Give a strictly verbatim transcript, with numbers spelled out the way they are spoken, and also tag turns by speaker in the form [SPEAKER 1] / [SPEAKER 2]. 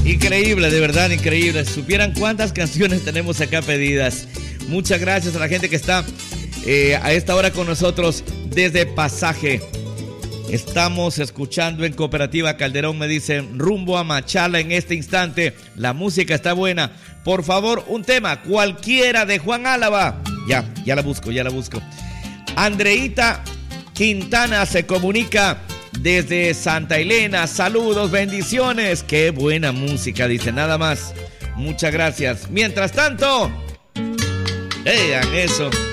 [SPEAKER 1] Increíble, de verdad, increíble. Supieran cuántas canciones tenemos acá pedidas. Muchas gracias a la gente que está eh, a esta hora con nosotros desde Pasaje. Estamos escuchando en Cooperativa Calderón, me dicen, rumbo a Machala en este instante. La música está buena. Por favor, un tema, cualquiera de Juan Álava. Ya, ya la busco, ya la busco. Andreita Quintana se comunica desde Santa Elena. Saludos, bendiciones. Qué buena música, dice, nada más. Muchas gracias. Mientras tanto, vean eso.